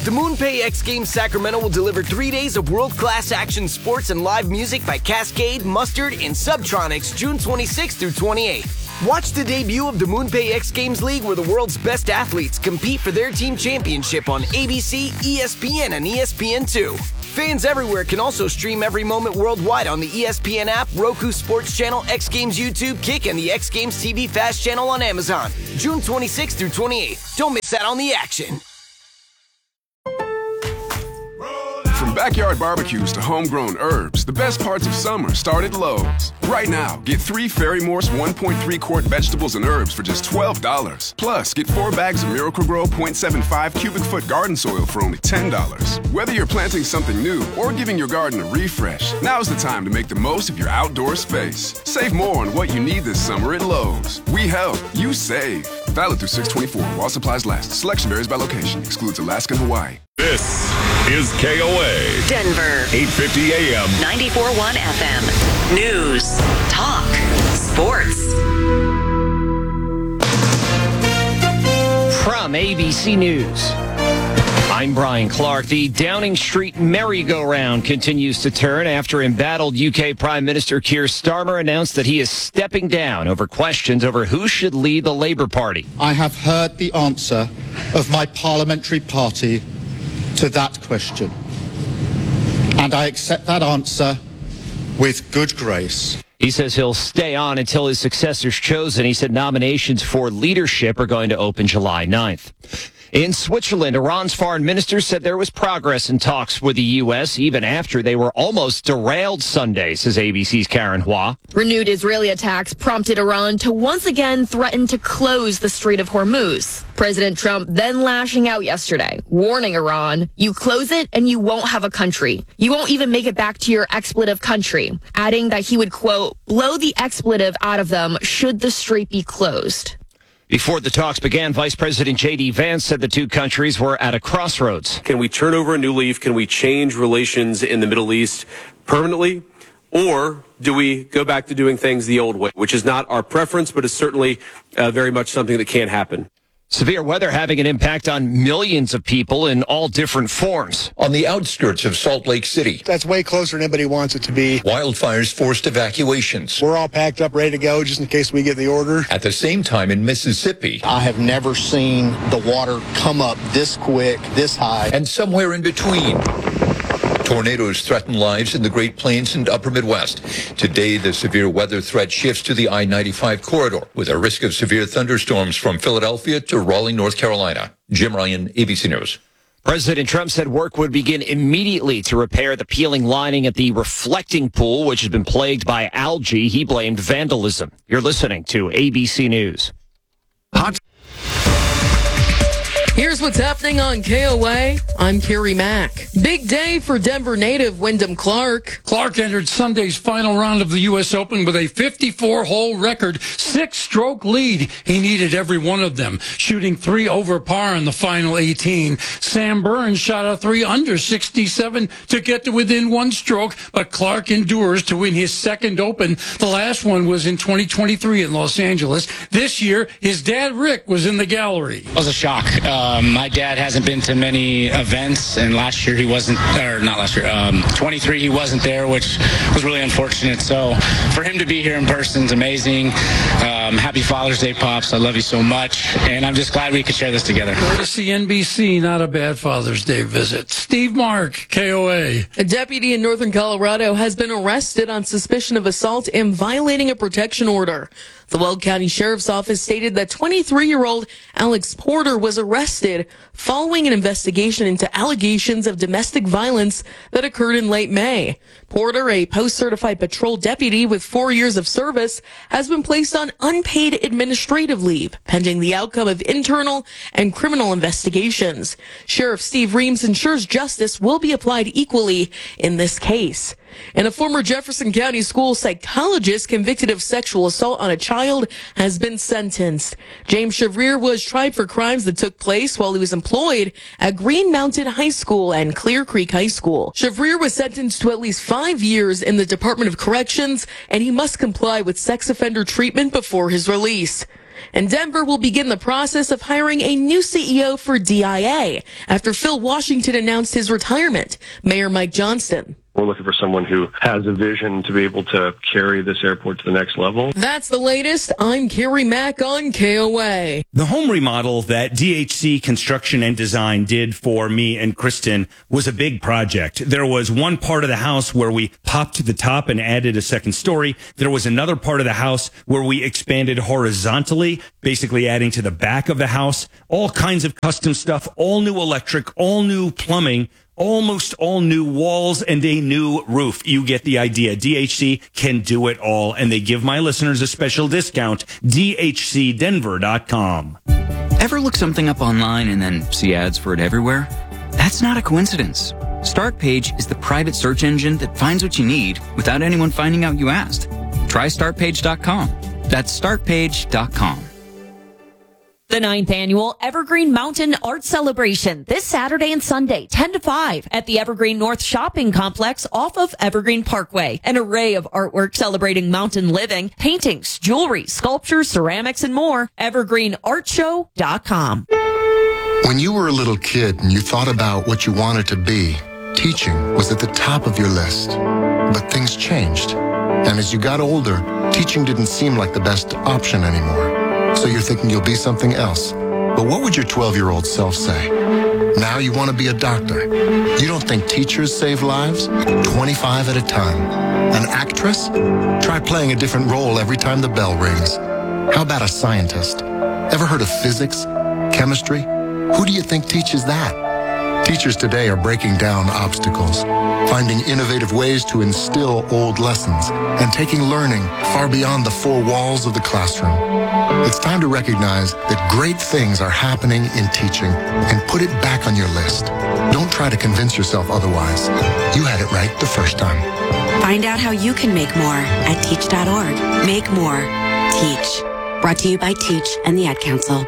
The MoonPay X Games Sacramento will deliver 3 days of world-class action sports and live music by Cascade, Mustard, and Subtronics June 26th through 28th. Watch the debut of the MoonPay X Games League where the world's best athletes compete for their team championship on ABC, ESPN, and ESPN2. Fans everywhere can also stream every moment worldwide on the ESPN app, Roku Sports Channel, X Games YouTube, Kick, and the X Games TV Fast Channel on Amazon. June 26th through 28th. Don't miss out on the action. From backyard barbecues to homegrown herbs, the best parts of summer start at Lowe's. Right now, get 3 Fairy Morse 1.3 quart vegetables and herbs for just $12. Plus, get 4 bags of Miracle-Gro 0.75 cubic foot garden soil for only $10. Whether you're planting something new or giving your garden a refresh, now's the time to make the most of your outdoor space. Save more on what you need this summer at Lowe's. We help, you save. Valid through 6/24 while supplies last. Selection varies by location. Excludes Alaska and Hawaii. This is KOA. Denver. 850 AM. 94.1 FM. News. Talk. Sports. From ABC News, I'm Brian Clark. The Downing Street merry-go-round continues to turn after embattled UK Prime Minister Keir Starmer announced that he is stepping down over questions over who should lead the Labour Party. I have heard the answer of my parliamentary party to that question, and I accept that answer with good grace. He says he'll stay on until his successor's chosen. He said nominations for leadership are going to open July 9th. In Switzerland, Iran's foreign minister said there was progress in talks with the U.S. even after they were almost derailed Sunday, says ABC's Karen Hua. Renewed Israeli attacks prompted Iran to once again threaten to close the Strait of Hormuz. President Trump then lashing out yesterday, warning Iran, you close it and you won't have a country. You won't even make it back to your expletive country, adding that he would, quote, blow the expletive out of them should the strait be closed. Before the talks began, Vice President J.D. Vance said the two countries were at a crossroads. Can we turn over a new leaf? Can we change relations in the Middle East permanently? Or do we go back to doing things the old way, which is not our preference, but is certainly very much something that can happen. Severe weather having an impact on millions of people in all different forms. On the outskirts of Salt Lake City. That's way closer than anybody wants it to be. Wildfires forced evacuations. We're all packed up, ready to go, just in case we get the order. At the same time in Mississippi. I have never seen the water come up this quick, this high. And somewhere in between. Tornadoes threaten lives in the Great Plains and Upper Midwest. Today, the severe weather threat shifts to the I-95 corridor, with a risk of severe thunderstorms from Philadelphia to Raleigh, North Carolina. Jim Ryan, ABC News. President Trump said work would begin immediately to repair the peeling lining at the reflecting pool, which has been plagued by algae. He blamed vandalism. You're listening to ABC News. Here's what's happening on KOA. I'm Carrie Mack. Big day for Denver native Wyndham Clark. Clark entered Sunday's final round of the U.S. Open with a 54-hole record, 6-stroke lead. He needed every one of them, shooting 3 over par in the final 18. Sam Burns shot a 3 under 67 to get to within 1 stroke, but Clark endures to win his second Open. The last one was in 2023 in Los Angeles. This year, his dad Rick was in the gallery. It was a shock. My dad hasn't been to many events, and last year he wasn't, or not last year, 23 he wasn't there, which was really unfortunate. So for him to be here in person is amazing. Happy Father's Day, Pops. I love you so much, and I'm just glad we could share this together. Courtesy NBC, not a bad Father's Day visit. Steve Mark, KOA. A deputy in northern Colorado has been arrested on suspicion of assault and violating a protection order. The Weld County Sheriff's Office stated that 23-year-old Alex Porter was arrested following an investigation into allegations of domestic violence that occurred in late May. Porter, a post-certified patrol deputy with 4 years of service, has been placed on unpaid administrative leave, pending the outcome of internal and criminal investigations. Sheriff Steve Reams ensures justice will be applied equally in this case. And a former Jefferson County school psychologist convicted of sexual assault on a child has been sentenced. James Chevrier was tried for crimes that took place while he was employed at Green Mountain High School and Clear Creek High School. Chevrier was sentenced to at least 5 years in the Department of Corrections, and he must comply with sex offender treatment before his release. And Denver will begin the process of hiring a new CEO for DIA after Phil Washington announced his retirement. Mayor Mike Johnston. We're looking for someone who has a vision to be able to carry this airport to the next level. That's the latest. I'm Carrie Mack on KOA. The home remodel that DHC Construction and Design did for me and Kristen was a big project. There was one part of the house where we popped to the top and added a second story. There was another part of the house where we expanded horizontally, basically adding to the back of the house. All kinds of custom stuff, all new electric, all new plumbing, almost all new walls, and a new roof. You get the idea. DHC can do it all, and they give my listeners a special discount. DHCDenver.com. Ever look something up online and then see ads for it everywhere? That's not a coincidence. StartPage is the private search engine that finds what you need without anyone finding out you asked. Try StartPage.com. That's StartPage.com. The 9th annual Evergreen Mountain Art Celebration this Saturday and Sunday, 10 to 5 at the Evergreen North Shopping Complex off of Evergreen Parkway. An array of artwork celebrating mountain living, paintings, jewelry, sculptures, ceramics, and more. EvergreenArtShow.com. When you were a little kid and you thought about what you wanted to be, teaching was at the top of your list. But things changed. And as you got older, teaching didn't seem like the best option anymore. So you're thinking you'll be something else. But what would your 12-year-old self say? Now you want to be a doctor. You don't think teachers save lives? 25 at a time. An actress? Try playing a different role every time the bell rings. How about a scientist? Ever heard of physics? Chemistry? Who do you think teaches that? Teachers today are breaking down obstacles, finding innovative ways to instill old lessons, and taking learning far beyond the four walls of the classroom. It's time to recognize that great things are happening in teaching and put it back on your list. Don't try to convince yourself otherwise. You had it right the first time. Find out how you can make more at teach.org. Make more. Teach. Brought to you by Teach and the Ad Council.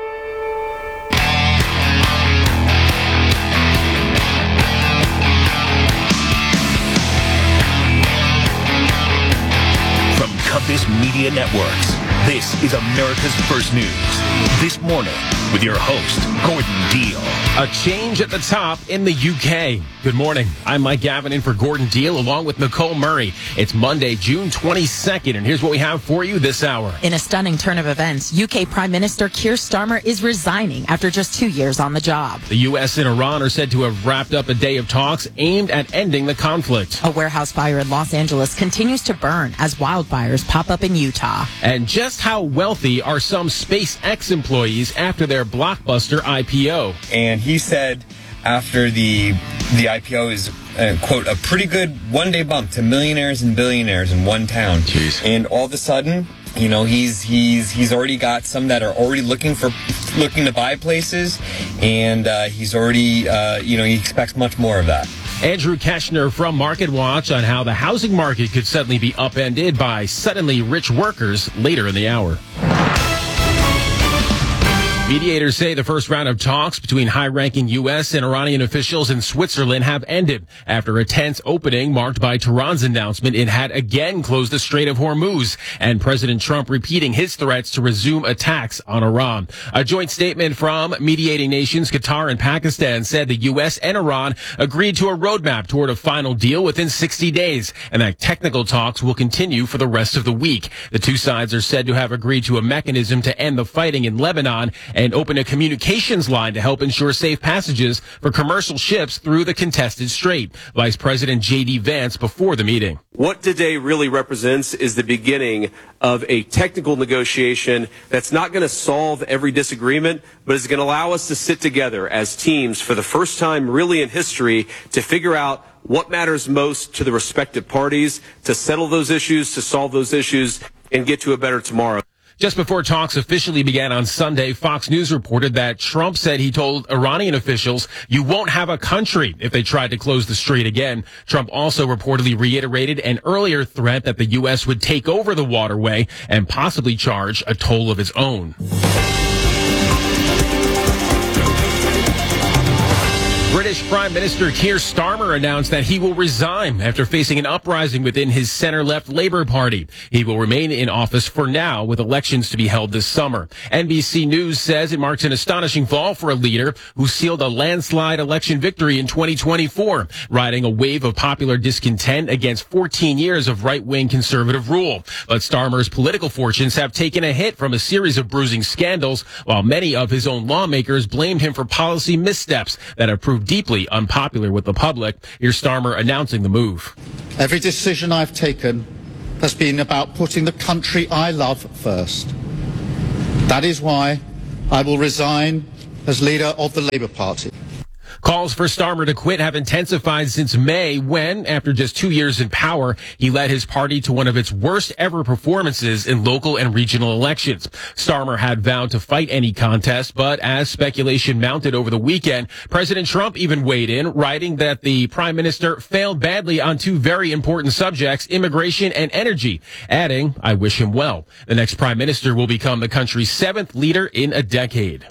From Compass Media Networks, this is America's First News. This morning with your host, Gordon Deal. A change at the top in the UK. Good morning. I'm Mike Gavin in for Gordon Deal along with Nicole Murray. It's Monday, June 22nd, and here's what we have for you this hour. In a stunning turn of events, UK Prime Minister Keir Starmer is resigning after just 2 years on the job. The U.S. and Iran are said to have wrapped up a day of talks aimed at ending the conflict. A warehouse fire in Los Angeles continues to burn as wildfires pop up in Utah. And just how wealthy are some SpaceX employees after their blockbuster IPO? And he said after the IPO is, quote, a pretty good one-day bump to millionaires and billionaires in one town. Jeez. And all of a sudden, you know, he's already got some that are already looking to buy places, and he's already, he expects much more of that. Andrew Keshner from MarketWatch on how the housing market could suddenly be upended by suddenly rich workers later in the hour. Mediators say the first round of talks between high-ranking U.S. and Iranian officials in Switzerland have ended after a tense opening marked by Tehran's announcement it had again closed the Strait of Hormuz and President Trump repeating his threats to resume attacks on Iran. A joint statement from mediating nations Qatar and Pakistan said the U.S. and Iran agreed to a roadmap toward a final deal within 60 days and that technical talks will continue for the rest of the week. The two sides are said to have agreed to a mechanism to end the fighting in Lebanon and open a communications line to help ensure safe passages for commercial ships through the contested strait. Vice President J.D. Vance before the meeting. What today really represents is the beginning of a technical negotiation that's not going to solve every disagreement, but is going to allow us to sit together as teams for the first time really in history to figure out what matters most to the respective parties, to settle those issues, to solve those issues, and get to a better tomorrow. Just before talks officially began on Sunday, Fox News reported that Trump said he told Iranian officials, "You won't have a country," if they tried to close the strait again. Trump also reportedly reiterated an earlier threat that the U.S. would take over the waterway and possibly charge a toll of its own. British Prime Minister Keir Starmer announced that he will resign after facing an uprising within his center-left Labour Party. He will remain in office for now, with elections to be held this summer. NBC News says it marks an astonishing fall for a leader who sealed a landslide election victory in 2024, riding a wave of popular discontent against 14 years of right-wing conservative rule. But Starmer's political fortunes have taken a hit from a series of bruising scandals, while many of his own lawmakers blamed him for policy missteps that have proved deeply unpopular with the public. Here's Starmer announcing the move. Every decision I've taken has been about putting the country I love first. That is why I will resign as leader of the Labour Party. Calls for Starmer to quit have intensified since May when, after just 2 years in power, he led his party to one of its worst ever performances in local and regional elections. Starmer had vowed to fight any contest, but as speculation mounted over the weekend, President Trump even weighed in, writing that the prime minister failed badly on two very important subjects, immigration and energy, adding, "I wish him well." The next prime minister will become the country's 7th leader in a decade.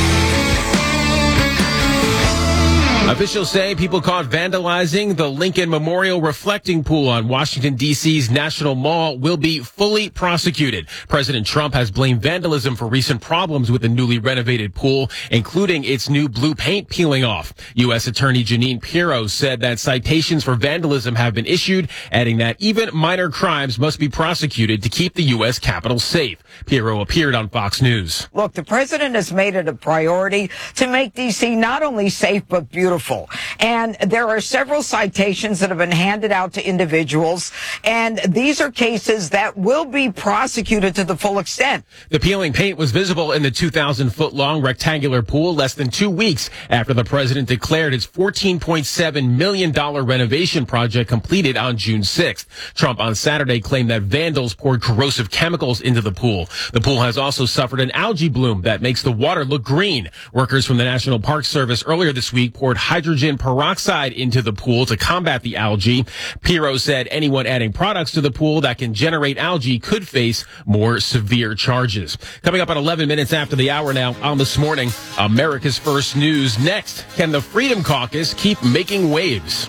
Officials say people caught vandalizing the Lincoln Memorial Reflecting Pool on Washington, D.C.'s National Mall will be fully prosecuted. President Trump has blamed vandalism for recent problems with the newly renovated pool, including its new blue paint peeling off. U.S. Attorney Jeanine Pirro said that citations for vandalism have been issued, adding that even minor crimes must be prosecuted to keep the U.S. Capitol safe. Pirro appeared on Fox News. Look, the president has made it a priority to make D.C. not only safe but beautiful. And there are several citations that have been handed out to individuals, and these are cases that will be prosecuted to the full extent. The peeling paint was visible in the 2,000-foot-long rectangular pool less than 2 weeks after the president declared its $14.7 million renovation project completed on June 6th. Trump on Saturday claimed that vandals poured corrosive chemicals into the pool. The pool has also suffered an algae bloom that makes the water look green. Workers from the National Park Service earlier this week poured hydrogen peroxide into the pool to combat the algae. Pirro said anyone adding products to the pool that can generate algae could face more severe charges. Coming up at 11 minutes after the hour now on This Morning, America's First News. Next, can the Freedom Caucus keep making waves?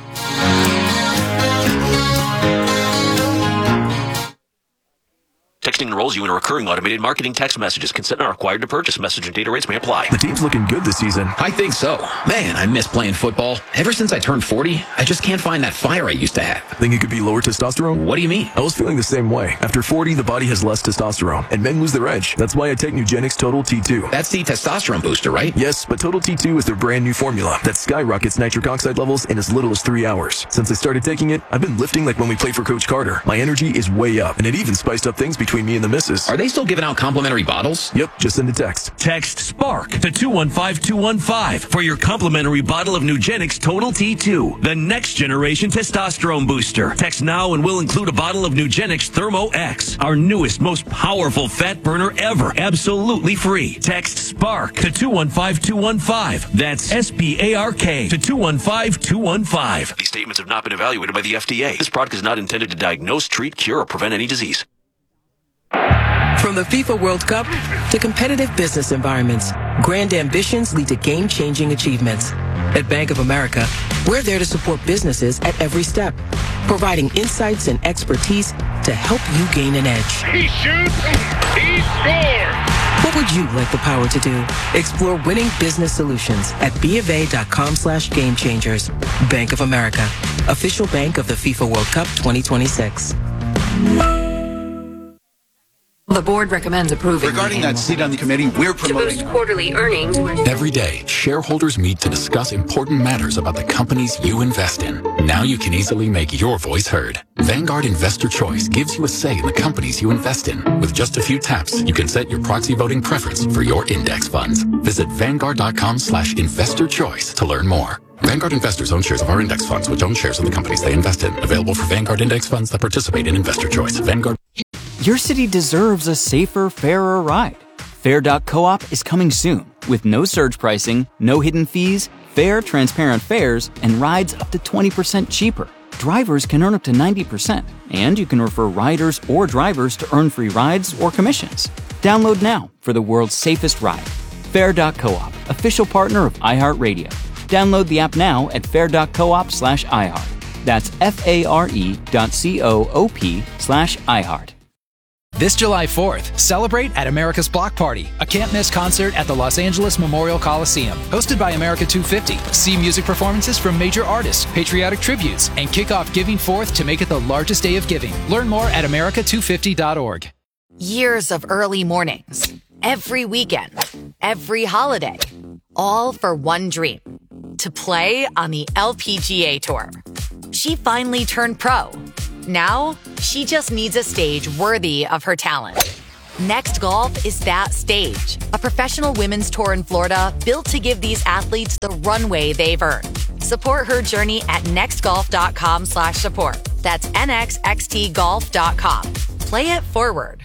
Texting enrolls you in a recurring automated marketing text messages. Consent are required to purchase. Message and data rates may apply. The team's looking good this season. I think so. Man, I miss playing football. Ever since I turned 40, I just can't find that fire I used to have. Think it could be lower testosterone? What do you mean? I was feeling the same way. After 40, the body has less testosterone, and men lose their edge. That's why I take Nugenix Total T2. That's the testosterone booster, right? Yes, but Total T2 is their brand new formula that skyrockets nitric oxide levels in as little as 3 hours. Since I started taking it, I've been lifting like when we played for Coach Carter. My energy is way up, and it even spiced up things between me and the missus. Are they still giving out complimentary bottles? Yep, just send a text. Text SPARK to 215-215 for your complimentary bottle of Nugenix Total T2, the next generation testosterone booster. Text now and we'll include a bottle of Nugenix Thermo X, our newest, most powerful fat burner ever, absolutely free. Text SPARK to 215-215. That's SPARK to 215-215. These statements have not been evaluated by the FDA. This product is not intended to diagnose, treat, cure, or prevent any disease. From the FIFA World Cup to competitive business environments, grand ambitions lead to game-changing achievements. At Bank of America, we're there to support businesses at every step, providing insights and expertise to help you gain an edge. He shoots, he scores! What would you like the power to do? Explore winning business solutions at BofA.com/gamechangers. Bank of America, official bank of the FIFA World Cup 2026. The board recommends approving. Regarding that seat on the committee, we're promoting. To boost quarterly earnings. Every day, shareholders meet to discuss important matters about the companies you invest in. Now you can easily make your voice heard. Vanguard Investor Choice gives you a say in the companies you invest in. With just a few taps, you can set your proxy voting preference for your index funds. Visit Vanguard.com/investor choice to learn more. Vanguard investors own shares of our index funds, which own shares of the companies they invest in. Available for Vanguard index funds that participate in Investor Choice. Vanguard. Your city deserves a safer, fairer ride. Fair.coop is coming soon with no surge pricing, no hidden fees, fair, transparent fares, and rides up to 20% cheaper. Drivers can earn up to 90%, and you can refer riders or drivers to earn free rides or commissions. Download now for the world's safest ride. Fair.coop, official partner of iHeartRadio. Download the app now at fair.coop/iHeart. That's FARE.coop/iHeart. This July 4th, celebrate at America's Block Party, a can't-miss concert at the Los Angeles Memorial Coliseum. Hosted by America 250, see music performances from major artists, patriotic tributes, and kick off Giving Forth to make it the largest day of giving. Learn more at america250.org. Years of early mornings, every weekend, every holiday, all for one dream, to play on the LPGA Tour. She finally turned pro. Now, she just needs a stage worthy of her talent. Next Golf is that stage, a professional women's tour in Florida built to give these athletes the runway they've earned. Support her journey at nextgolf.com/support. That's nxxtgolf.com. Play it forward.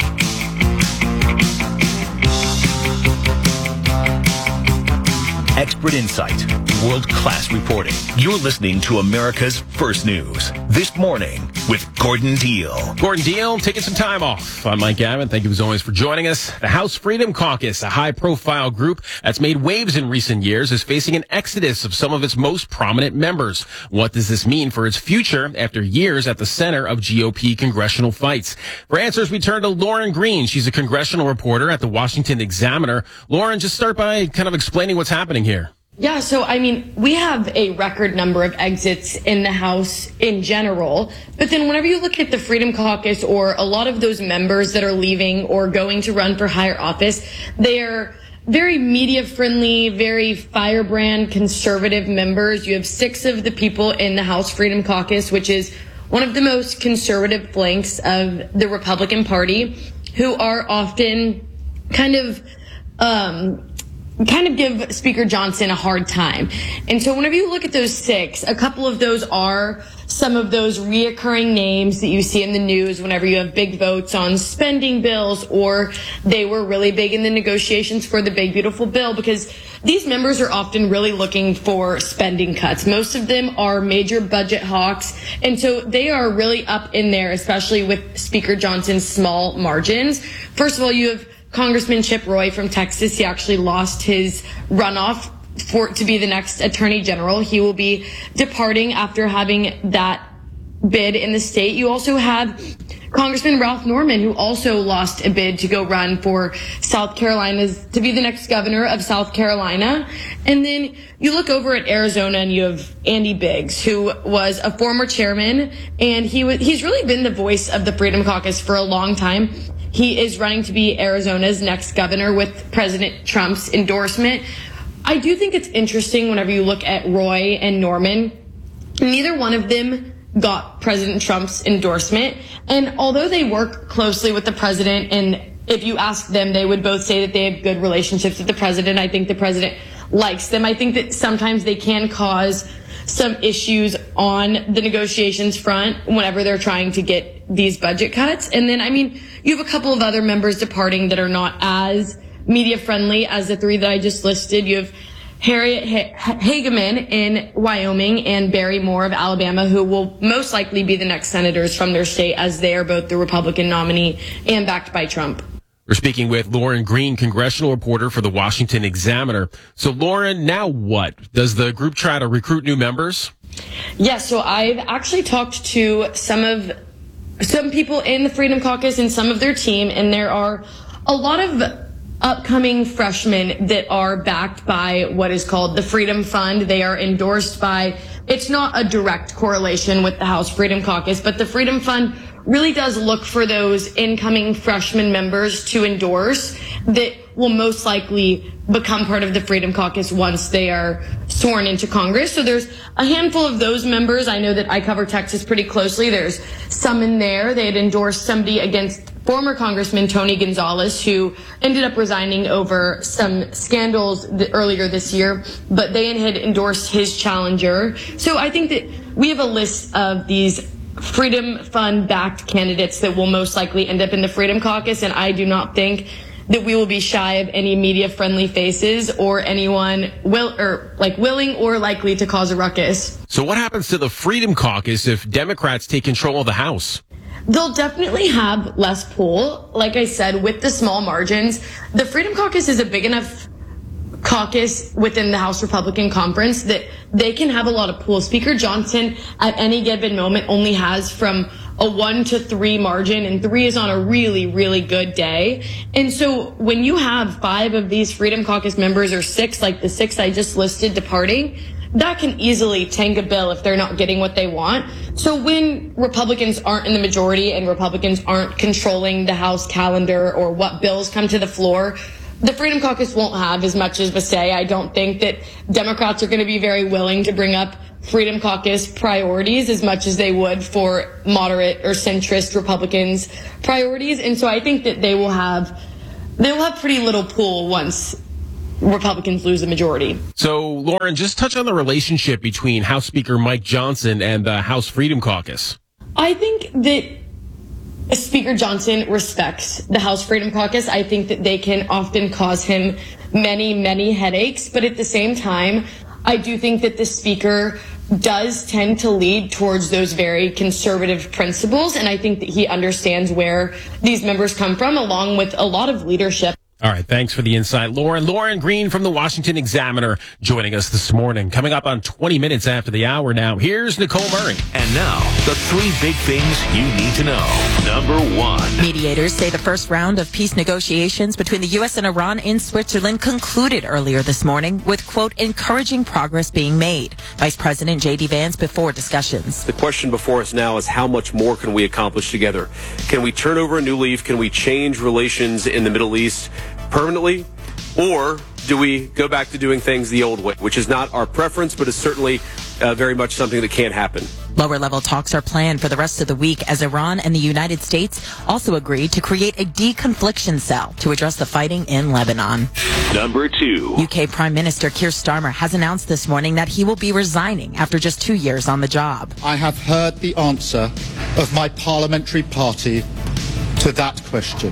Expert insight, world-class reporting. You're listening to America's First News. This morning with Gordon Deal. Gordon Deal, taking some time off. I'm Mike Gavin. Thank you as always for joining us. The House Freedom Caucus, a high-profile group that's made waves in recent years, is facing an exodus of some of its most prominent members. What does this mean for its future after years at the center of GOP congressional fights? For answers, we turn to Lauren Green. She's a congressional reporter at the Washington Examiner. Lauren, just start by kind of explaining what's happening here. Yeah, so I mean, we have a record number of exits in the House in general, but then whenever you look at the Freedom Caucus or a lot of those members that are leaving or going to run for higher office, they are very media friendly, very firebrand conservative members. You have 6 of the people in the House Freedom Caucus, which is one of the most conservative flanks of the Republican Party, who are often kind of give Speaker Johnson a hard time. And so whenever you look at those 6, a couple of those are some of those reoccurring names that you see in the news whenever you have big votes on spending bills, or they were really big in the negotiations for the big beautiful bill, because these members are often really looking for spending cuts. Most of them are major budget hawks, and so they are really up in there, especially with Speaker Johnson's small margins. First of all, you have Congressman Chip Roy from Texas. He actually lost his runoff to be the next attorney general. He will be departing after having that bid in the state. You also have Congressman Ralph Norman, who also lost a bid to go run for South Carolina to be the next governor of South Carolina. And then you look over at Arizona and you have Andy Biggs, who was a former chairman, and he's really been the voice of the Freedom Caucus for a long time. He is running to be Arizona's next governor with President Trump's endorsement. I do think it's interesting whenever you look at Roy and Norman. Neither one of them got President Trump's endorsement. And although they work closely with the president, and if you ask them, they would both say that they have good relationships with the president. I think the president likes them. I think that sometimes they can cause some issues on the negotiations front whenever they're trying to get these budget cuts. And then, I mean, you have a couple of other members departing that are not as media friendly as the 3 that I just listed. You have Harriet Hageman in Wyoming and Barry Moore of Alabama, who will most likely be the next senators from their state, as they are both the Republican nominee and backed by Trump. We're speaking with Lauren Green, congressional reporter for the Washington Examiner. So, Lauren, now what? Does the group try to recruit new members? Yes, so I've actually talked to some people in the Freedom Caucus and some of their team, and there are a lot of upcoming freshmen that are backed by what is called the Freedom Fund. They are endorsed by, it's not a direct correlation with the House Freedom Caucus, but the Freedom Fund really does look for those incoming freshman members to endorse that will most likely become part of the Freedom Caucus once they are sworn into Congress. So there's a handful of those members. I know that I cover Texas pretty closely. There's some in there. They had endorsed somebody against former Congressman Tony Gonzalez, who ended up resigning over some scandals earlier this year, but they had endorsed his challenger. So I think that we have a list of these Freedom Fund backed candidates that will most likely end up in the Freedom Caucus, and I do not think that we will be shy of any media friendly faces or anyone willing or likely to cause a ruckus. So what happens to the Freedom Caucus if Democrats take control of the House? They'll definitely have less pull. Like I said, with the small margins, the Freedom Caucus is a big enough caucus within the House Republican Conference that they can have a lot of pull. Speaker Johnson at any given moment only has from a 1 to 3 margin, and 3 is on a really, really good day. And so when you have 5 of these Freedom Caucus members, or 6, like the 6 I just listed, departing, that can easily tank a bill if they're not getting what they want. So when Republicans aren't in the majority and Republicans aren't controlling the House calendar or what bills come to the floor, the Freedom Caucus won't have as much of a say. I don't think that Democrats are going to be very willing to bring up Freedom Caucus priorities as much as they would for moderate or centrist Republicans' priorities. And so I think that they will have pretty little pull once Republicans lose the majority. So, Lauren, just touch on the relationship between House Speaker Mike Johnson and the House Freedom Caucus. I think that Speaker Johnson respects the House Freedom Caucus. I think that they can often cause him many, many headaches. But at the same time, I do think that the Speaker does tend to lead towards those very conservative principles. And I think that he understands where these members come from, along with a lot of leadership. All right, thanks for the insight, Lauren. Lauren Green from the Washington Examiner joining us this morning. Coming up on 20 minutes after the hour now, here's Nicole Murray. And now, the 3 big things you need to know. Number 1. Mediators say the first round of peace negotiations between the U.S. and Iran in Switzerland concluded earlier this morning with, quote, encouraging progress being made. Vice President J.D. Vance before discussions. The question before us now is how much more can we accomplish together? Can we turn over a new leaf? Can we change relations in the Middle East permanently? Or do we go back to doing things the old way, which is not our preference, but is certainly very much something that can't happen. Lower-level talks are planned for the rest of the week as Iran and the United States also agreed to create a deconfliction cell to address the fighting in Lebanon. Number 2. UK Prime Minister Keir Starmer has announced this morning that he will be resigning after just 2 years on the job. I have heard the answer of my parliamentary party to that question,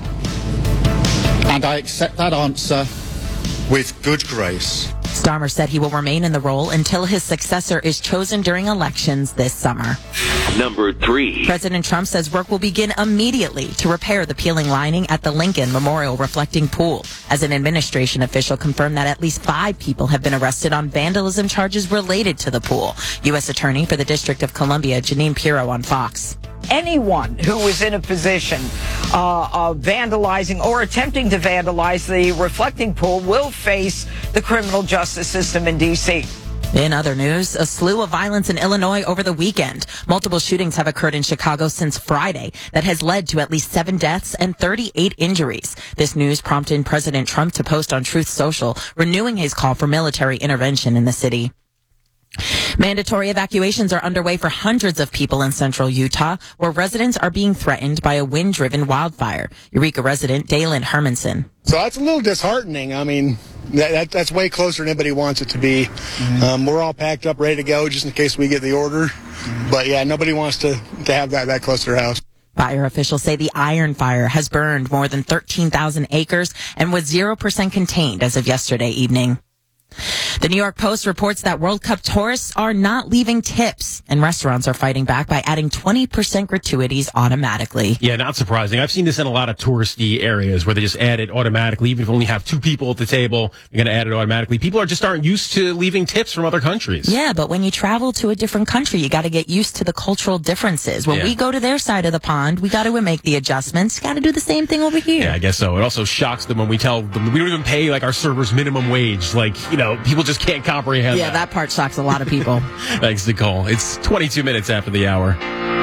and I accept that answer with good grace. Starmer said he will remain in the role until his successor is chosen during elections this summer. Number 3. President Trump says work will begin immediately to repair the peeling lining at the Lincoln Memorial Reflecting Pool, as an administration official confirmed that at least 5 people have been arrested on vandalism charges related to the pool. U.S. Attorney for the District of Columbia, Janine Pirro on Fox. Anyone who is in a position of vandalizing or attempting to vandalize the reflecting pool will face the criminal justice system in D.C. In other news, a slew of violence in Illinois over the weekend. Multiple shootings have occurred in Chicago since Friday that has led to at least 7 deaths and 38 injuries. This news prompted President Trump to post on Truth Social, renewing his call for military intervention in the city. Mandatory evacuations are underway for hundreds of people in central Utah, where residents are being threatened by a wind-driven wildfire. Eureka resident Dalen Hermanson. So that's a little disheartening. I mean, that's way closer than anybody wants it to be. We're all packed up, ready to go, just in case we get the order. But yeah, nobody wants to have that close to their house. Fire officials say the Iron Fire has burned more than 13,000 acres and was 0% contained as of yesterday evening. The New York Post reports that World Cup tourists are not leaving tips, and restaurants are fighting back by adding 20% gratuities automatically. Yeah, not surprising. I've seen this in a lot of touristy areas where they just add it automatically. Even if you only have 2 people at the table, you're going to add it automatically. People aren't used to leaving tips from other countries. Yeah, but when you travel to a different country, you got to get used to the cultural differences. When we go to their side of the pond, we got to make the adjustments. Got to do the same thing over here. Yeah, I guess so. It also shocks them when we tell them we don't even pay like our servers minimum wage. Like, people just can't comprehend that. Yeah, that part shocks a lot of people. Thanks, Nicole. It's 22 minutes after the hour.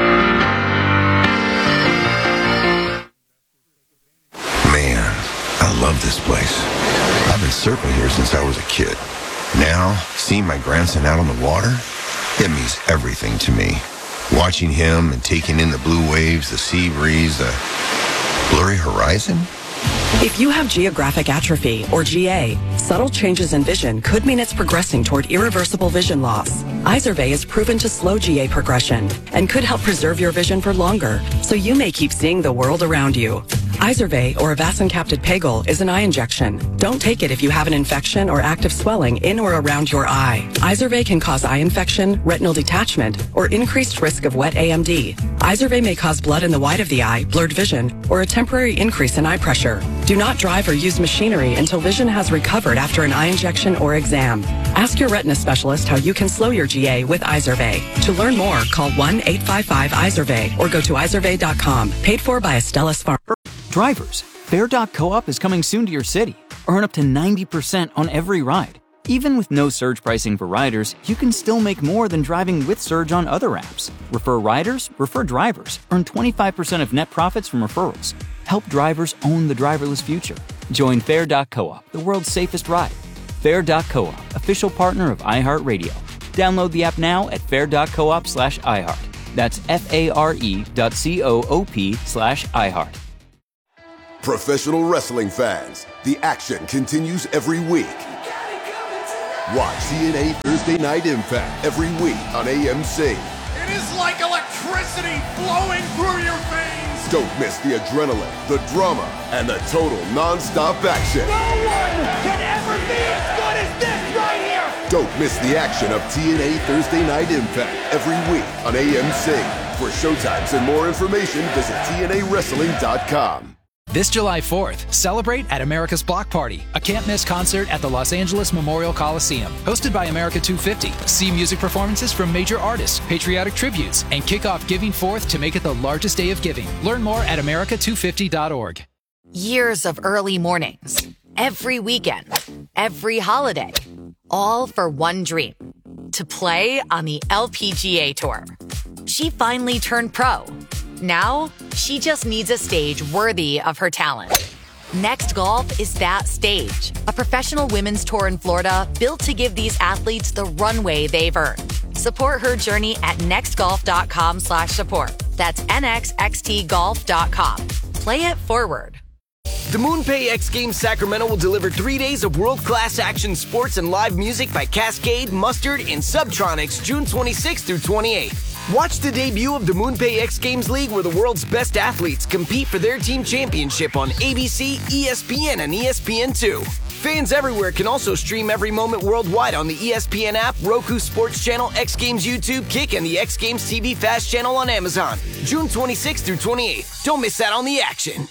Man, I love this place. I've been surfing here since I was a kid. Now, seeing my grandson out on the water, it means everything to me. Watching him and taking in the blue waves, the sea breeze, the blurry horizon. If you have geographic atrophy, or GA, subtle changes in vision could mean it's progressing toward irreversible vision loss. Izervay is proven to slow GA progression and could help preserve your vision for longer, so you may keep seeing the world around you. Izervay, or Avastin-capted Pagel, is an eye injection. Don't take it if you have an infection or active swelling in or around your eye. Izervay can cause eye infection, retinal detachment, or increased risk of wet AMD. Izervay may cause blood in the white of the eye, blurred vision, or a temporary increase in eye pressure. Do not drive or use machinery until vision has recovered after an eye injection or exam. Ask your retina specialist how you can slow your GA with Izervay. To learn more, call 1-855-IZERVAY or go to izervay.com. Paid for by Astellas Pharma. Drivers, Fair.coop is coming soon to your city. Earn up to 90% on every ride. Even with no surge pricing for riders, you can still make more than driving with surge on other apps. Refer riders, refer drivers. Earn 25% of net profits from referrals. Help drivers own the driverless future. Join Fair.coop, the world's safest ride. Fair.coop, official partner of iHeartRadio. Download the app now at fair.coop/iHeart. That's FARE.coop/iHeart. Professional wrestling fans, the action continues every week. Watch TNA Thursday Night Impact every week on AMC. It is like electricity flowing through your veins. Don't miss the adrenaline, the drama, and the total non-stop action. No one can ever be as good as this right here. Don't miss the action of TNA Thursday Night Impact every week on AMC. For showtimes and more information, visit TNAWrestling.com. This July 4th, celebrate at America's Block Party, a can't-miss concert at the Los Angeles Memorial Coliseum. Hosted by America 250, see music performances from major artists, patriotic tributes, and kick off Giving Forth to make it the largest day of giving. Learn more at america250.org. Years of early mornings, every weekend, every holiday, all for one dream, to play on the LPGA Tour. She finally turned pro. Now, she just needs a stage worthy of her talent. Next Golf is that stage, a professional women's tour in Florida built to give these athletes the runway they've earned. Support her journey at nextgolf.com/support. That's nxxtgolf.com. Play it forward. The MoonPay X Games Sacramento will deliver 3 days of world-class action sports and live music by Cascade, Mustard, and Subtronics June 26th through 28th. Watch the debut of the MoonPay X Games League, where the world's best athletes compete for their team championship on ABC, ESPN, and ESPN2. Fans everywhere can also stream every moment worldwide on the ESPN app, Roku Sports Channel, X Games YouTube, Kick, and the X Games TV Fast channel on Amazon. June 26th through 28th. Don't miss out on the action.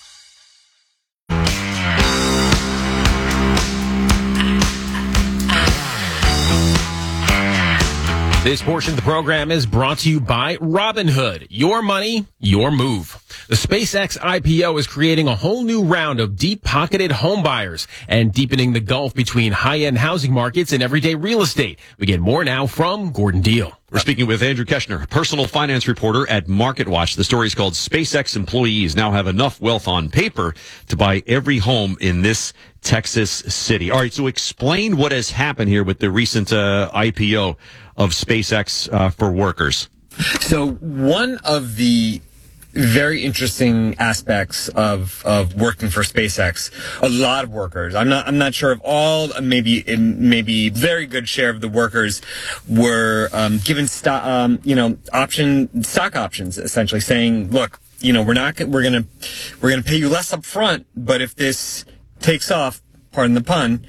This portion of the program is brought to you by Robinhood. Your money, your move. The SpaceX IPO is creating a whole new round of deep-pocketed home buyers and deepening the gulf between high-end housing markets and everyday real estate. We get more now from Gordon Deal. We're speaking with Andrew Keshner, personal finance reporter at MarketWatch. The story is called SpaceX Employees Now Have Enough Wealth on Paper to Buy Every Home in This Texas City. All right, so explain what has happened here with the recent IPO of SpaceX for workers. So one of the very interesting aspects of working for SpaceX, a lot of workers, I'm not sure if all, maybe very good share of the workers were given stock options, essentially saying, look, we're gonna pay you less up front, but if this takes off, pardon the pun,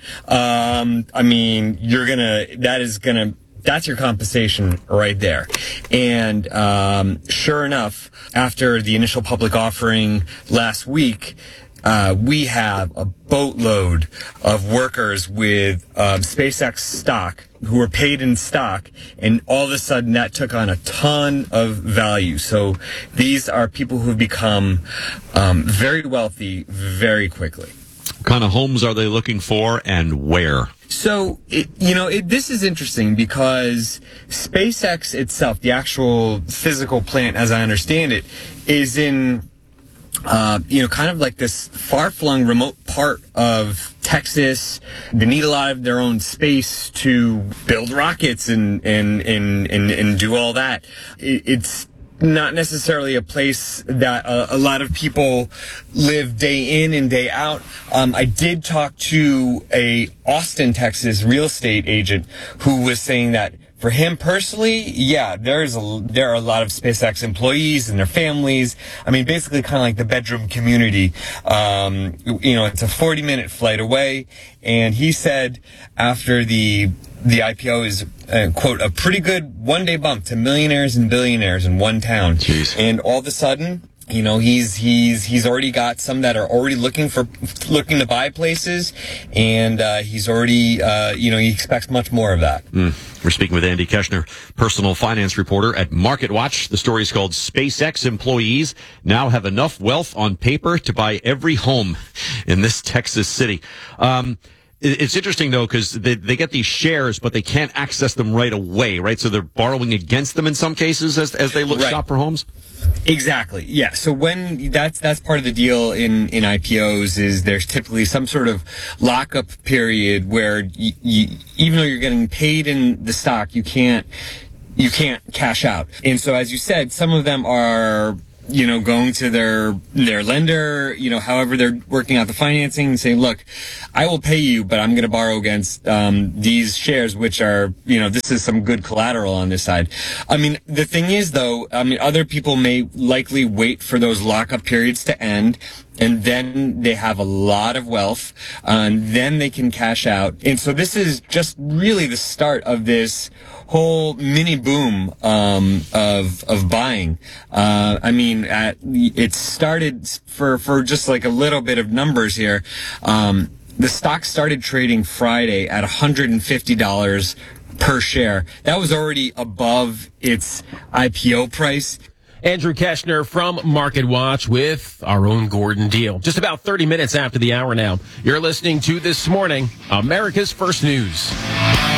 that's your compensation right there. And sure enough, after the initial public offering last week, we have a boatload of workers with SpaceX stock who were paid in stock, and all of a sudden that took on a ton of value. So these are people who've become very wealthy very quickly. What kind of homes are they looking for, and where? So, this is interesting because SpaceX itself, the actual physical plant, as I understand it, is in, kind of like this far-flung remote part of Texas. They need a lot of their own space to build rockets and do all that. It's not necessarily a place that a lot of people live day in and day out. I did talk to a Austin, Texas real estate agent who was saying that For him personally, yeah, there are a lot of SpaceX employees and their families. I mean, basically kind of like the bedroom community. It's a 40-minute flight away. And he said after the IPO is, quote, a pretty good one-day bump to millionaires and billionaires in one town. Jeez. And all of a sudden, he's already got some that are already looking to buy places, and he's already, he expects much more of that. We're speaking with Andy Keshner, personal finance reporter at MarketWatch. The story is called SpaceX Employees Now Have Enough Wealth on Paper to Buy Every Home in This Texas City. It's interesting, though, because they get these shares, but they can't access them right away, right? So they're borrowing against them in some cases as they shop for homes? Exactly. Yeah. So when that's part of the deal in IPOs is there's typically some sort of lockup period where even though you're getting paid in the stock, you can't cash out. And so, as you said, some of them are going to their lender, however they're working out the financing and saying, look, I will pay you, but I'm going to borrow against these shares, which are, this is some good collateral on this side. I mean, the thing is, though, other people may likely wait for those lockup periods to end, and then they have a lot of wealth, and then they can cash out. And so this is just really the start of this whole mini boom of buying. It started for just like a little bit of numbers here. The stock started trading Friday at $150 per share. That was already above its IPO price. Andrew Keshner from MarketWatch with our own Gordon Deal. Just about 30 minutes after the hour now. You're listening to This Morning, America's First News.